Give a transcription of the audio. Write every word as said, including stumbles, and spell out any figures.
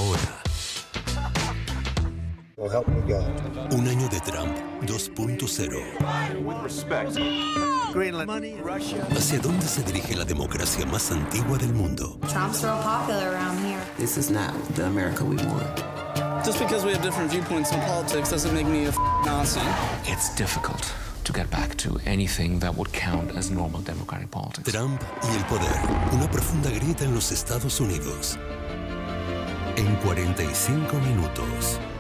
Ahora, un año de Trump dos punto cero. ¿Hacia dónde se dirige la democracia más antigua del mundo? Trump's real popular around here. This is not the America we want. Just because we have different viewpoints on politics doesn't make me a Nazi. It's difficult to get back to anything that would count as normal democratic politics. Trump y el poder. Una profunda grieta en los Estados Unidos. En cuarenta y cinco minutos.